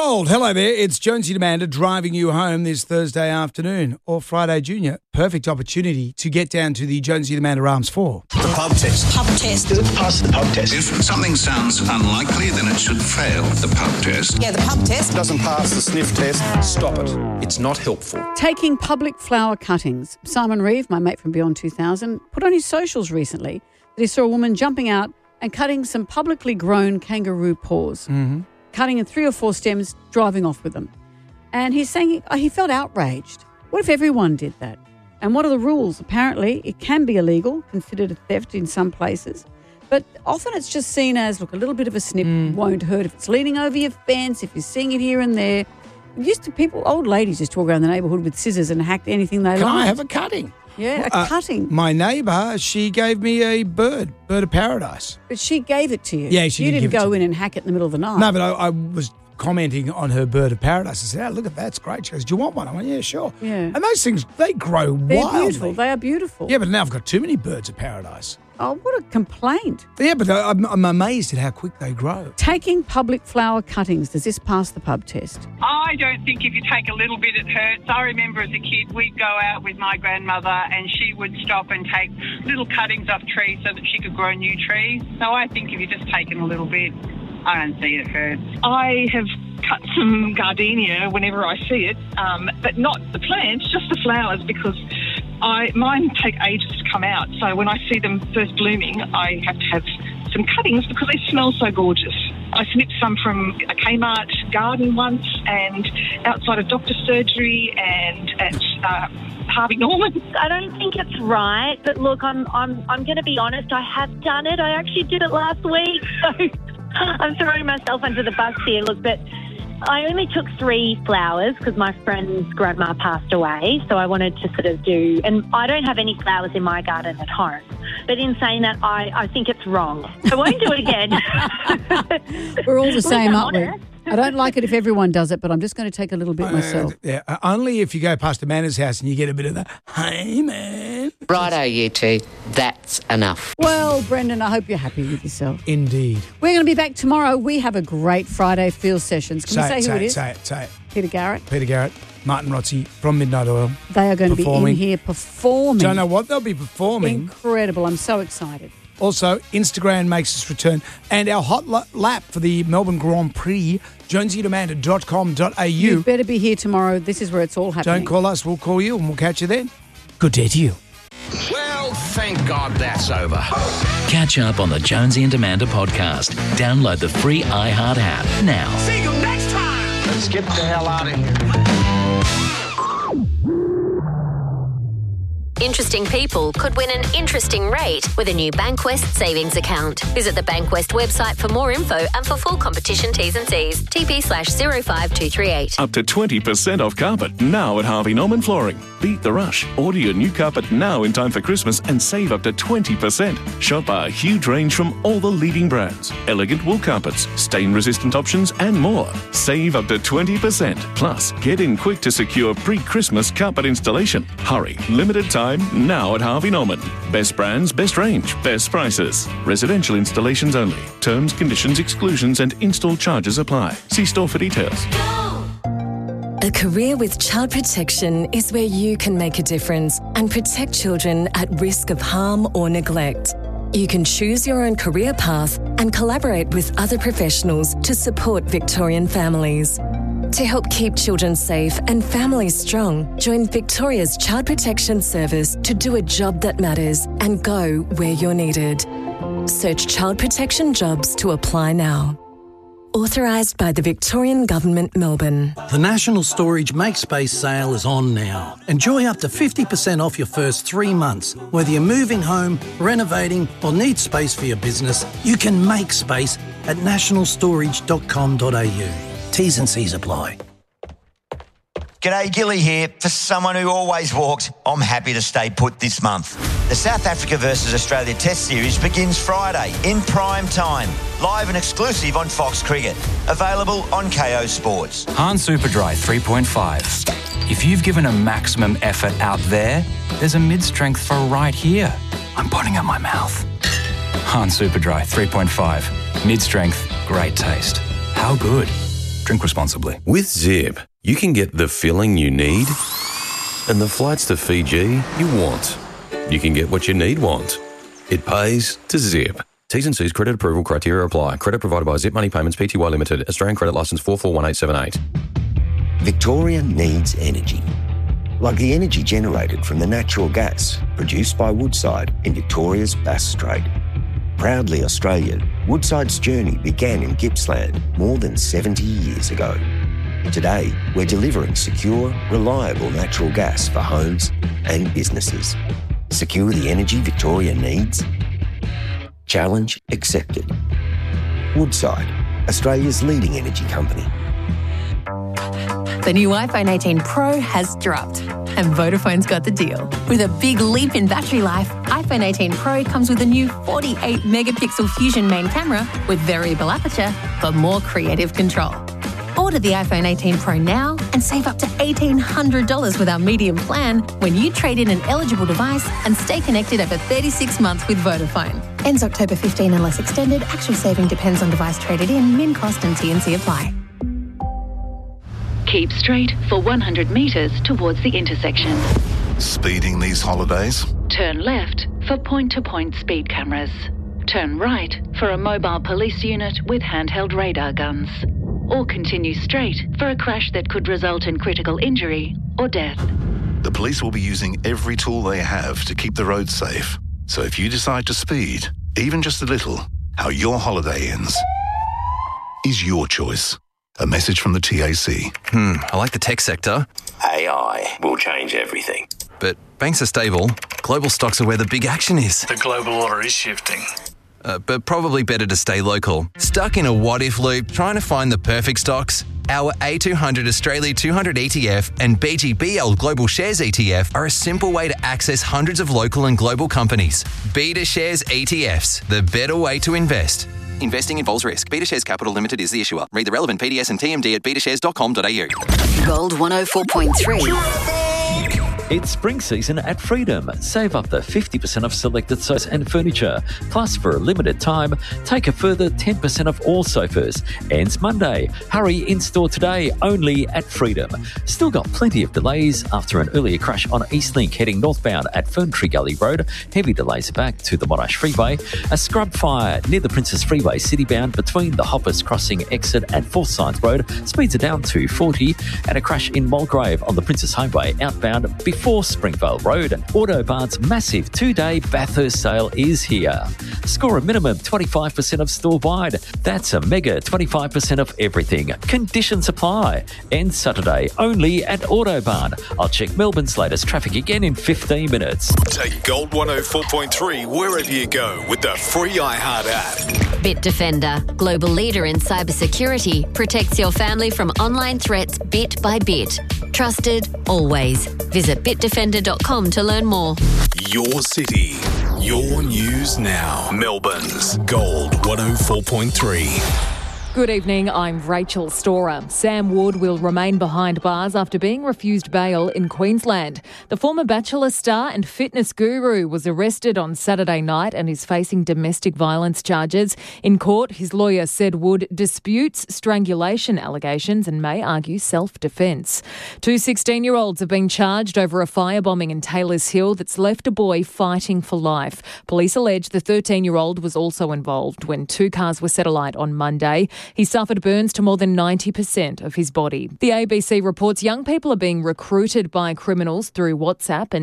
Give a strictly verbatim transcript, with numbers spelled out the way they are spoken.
Gold. Hello there. It's Jonesy Demander driving you home this Thursday afternoon or Friday Junior. Perfect opportunity to get down to the Jonesy Demander Arms four. The pub test. Pub test. Does it pass the pub test? If something sounds unlikely, then it should fail the pub test. Yeah, the pub test. Doesn't pass the sniff test. Stop it. It's not helpful. Taking public flower cuttings. Simon Reeve, my mate from Beyond two thousand, put on his socials recently that he saw a woman jumping out and cutting some publicly grown kangaroo paws. Mm-hmm. Cutting in three or four stems, driving off with them. And he's saying he, he felt outraged. What if everyone did that? And what are the rules? Apparently, it can be illegal, considered a theft in some places. But often it's just seen as, look, a little bit of a snip mm. won't hurt if it's leaning over your fence, if you're seeing it here and there. Used to people, old ladies used to walk around the neighbourhood with scissors and hack anything they liked. Can I have a cutting? Yeah, a uh, cutting. My neighbour, she gave me a bird, bird of paradise. But she gave it to you. Yeah, she You did didn't give it go to in me. and hack it in the middle of the night. No, but I, I was commenting on her bird of paradise. I said, oh, look at that, it's great. She goes, do you want one? I went, yeah, sure. Yeah. And those things, they grow They're wildly. beautiful. They are beautiful. Yeah, but now I've got too many birds of paradise. Oh, what a complaint. Yeah, but I'm, I'm amazed at how quick they grow. Taking public flower cuttings, does this pass the pub test? I don't think if you take a little bit, it hurts. I remember as a kid, we'd go out with my grandmother and she would stop and take little cuttings off trees so that she could grow new trees. So I think if you're just taking a little bit, I don't see it hurts. I have cut some gardenia whenever I see it, um, but not the plants, just the flowers, because I mine take ages to come out. So when I see them first blooming, I have to have some cuttings because they smell so gorgeous. I snipped some from a Kmart garden once, and outside of doctor's surgery, and at uh, Harvey Norman. I don't think it's right, but look, I'm I'm I'm going to be honest. I have done it. I actually did it last week, so I'm throwing myself under the bus here. Look, but I only took three flowers because my friend's grandma passed away, so I wanted to sort of do, and I don't have any flowers in my garden at home. But in saying that, I, I think it's wrong. I won't do it again. We're all the same, Well, aren't we? honest. I don't like it if everyone does it, but I'm just going to take a little bit myself. Uh, yeah, uh, only if you go past Amanda's house and you get a bit of the, hey, man. Righto, you two. That's enough. Well, Brendan, I hope you're happy with yourself. Indeed. We're going to be back tomorrow. We have a great Friday field sessions. Can say we say it, who say it is? Say it, say it. Peter Garrett. Peter Garrett, Martin Rotzi from Midnight Oil. They are going performing. to be in here performing. Don't know what they'll be performing. Incredible. I'm so excited. Also, Instagram makes its return. And our hot la- lap for the Melbourne Grand Prix, jonesy demander dot com dot a u. You better be here tomorrow. This is where it's all happening. Don't call us, we'll call you and we'll catch you then. Good day to you. Well, thank God that's over. Catch up on the Jonesy and Demander podcast. Download the free iHeart app now. See you next time. Let's get the hell out of here. Interesting people could win an interesting rate with a new Bankwest savings account. Visit the Bankwest website for more info and for full competition T's and C's. T P slash zero five two three eight. Up to twenty percent off carpet now at Harvey Norman Flooring. Beat the rush. Order your new carpet now in time for Christmas and save up to twenty percent. Shop our huge range from all the leading brands. Elegant wool carpets, stain-resistant options and more. Save up to twenty percent. Plus, get in quick to secure pre-Christmas carpet installation. Hurry. Limited time now at Harvey Norman. Best brands, best range, best prices. Residential installations only. Terms, conditions, exclusions and install charges apply. See store for details. A career with child protection is where you can make a difference and protect children at risk of harm or neglect. You can choose your own career path and collaborate with other professionals to support Victorian families. To help keep children safe and families strong, join Victoria's Child Protection Service to do a job that matters and go where you're needed. Search Child Protection Jobs to apply now. Authorised by the Victorian Government, Melbourne. The National Storage MakeSpace sale is on now. Enjoy up to fifty percent off your first three months. Whether you're moving home, renovating or need space for your business, you can make space at national storage dot com dot a u. T's and C's apply. G'day, Gilly here. For someone who always walks, I'm happy to stay put this month. The South Africa versus Australia Test Series begins Friday in prime time, live and exclusive on Fox Cricket. Available on K O Sports. Han Superdry three point five. If you've given a maximum effort out there, there's a mid-strength for right here. I'm putting it in my mouth. Han Superdry three point five. Mid-strength, great taste. How good? Drink responsibly. With Zip, you can get the filling you need and the flights to Fiji you want. You can get what you need want. It pays to Zip. T's and C's credit approval criteria apply. Credit provided by Zip Money Payments Pty Limited. Australian credit licence four four one eight seven eight. Victoria needs energy. Like the energy generated from the natural gas produced by Woodside in Victoria's Bass Strait. Proudly Australian, Woodside's journey began in Gippsland more than seventy years ago. Today, we're delivering secure, reliable natural gas for homes and businesses. Secure the energy Victoria needs? Challenge accepted. Woodside, Australia's leading energy company. The new iPhone eighteen Pro has dropped, and Vodafone's got the deal. With a big leap in battery life, iPhone eighteen Pro comes with a new forty-eight megapixel Fusion main camera with variable aperture for more creative control. Order the iPhone eighteen Pro now and save up to eighteen hundred dollars with our medium plan when you trade in an eligible device and stay connected over thirty-six months with Vodafone. Ends October fifteenth unless extended. Actual saving depends on device traded in. Min cost and T and C apply. Keep straight for one hundred metres towards the intersection. Speeding these holidays? Turn left for point-to-point speed cameras. Turn right for a mobile police unit with handheld radar guns. Or continue straight for a crash that could result in critical injury or death. The police will be using every tool they have to keep the roads safe. So if you decide to speed, even just a little, how your holiday ends is your choice. A message from the T A C. Hmm, I like the tech sector. A I will change everything. But banks are stable. Global stocks are where the big action is. The global order is shifting. Uh, but probably better to stay local. Stuck in a what-if loop, trying to find the perfect stocks? Our A two hundred Australia two hundred E T F and B G B L Global Shares E T F are a simple way to access hundreds of local and global companies. Beta Shares E T Fs, the better way to invest. Investing involves risk. Beta Shares Capital Limited is the issuer. Read the relevant P D S and T M D at beta shares dot com dot a u. Gold one oh four point three. It's spring season at Freedom. Save up to fifty percent off selected sofas and furniture. Plus, for a limited time, take a further ten percent off all sofas. Ends Monday. Hurry in-store today, only at Freedom. Still got plenty of delays after an earlier crash on Eastlink heading northbound at Ferntree Gully Road. Heavy delays back to the Monash Freeway. A scrub fire near the Princess Freeway citybound between the Hoppers Crossing exit and Forsyth Road. Speeds are down to forty. And a crash in Mulgrave on the Princess Highway outbound before For Springvale Road. Autobart's massive two-day Bathurst sale is here. Score a minimum twenty-five percent of store-wide. That's a mega twenty-five percent of everything. Conditions apply. End Saturday only at Autobart. I'll check Melbourne's latest traffic again in fifteen minutes. Take Gold one oh four point three wherever you go with the free iHeart app. Bitdefender, global leader in cybersecurity, protects your family from online threats bit by bit. Trusted, always. Visit bitdefender dot com to learn more. Your city, your news now. Melbourne's Gold one oh four point three. Good evening, I'm Rachel Storer. Sam Wood will remain behind bars after being refused bail in Queensland. The former Bachelor star and fitness guru was arrested on Saturday night and is facing domestic violence charges. In court, his lawyer said Wood disputes strangulation allegations and may argue self-defence. Two sixteen-year-olds have been charged over a firebombing in Taylors Hill that's left a boy fighting for life. Police allege the thirteen-year-old was also involved when two cars were set alight on Monday. He suffered burns to more than ninety percent of his body. The A B C reports young people are being recruited by criminals through WhatsApp and